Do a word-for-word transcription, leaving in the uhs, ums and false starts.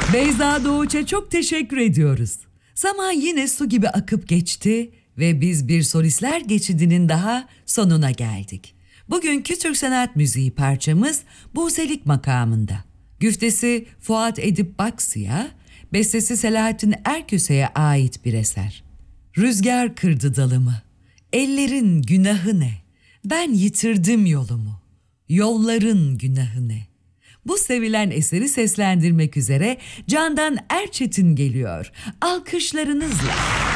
Beyza Doğuç'a çok teşekkür ediyoruz. Zaman yine su gibi akıp geçti ve biz bir solistler geçidinin daha sonuna geldik. Bugünkü Türk sanat müziği parçamız Buselik makamında. Güftesi Fuat Edip Baksı'ya, bestesi Selahattin Erköse'ye ait bir eser. Rüzgar kırdı dalımı, ellerin günahı ne? Ben yitirdim yolumu, yolların günahı ne? Bu sevilen eseri seslendirmek üzere Candan Erçetin geliyor. Alkışlarınızla.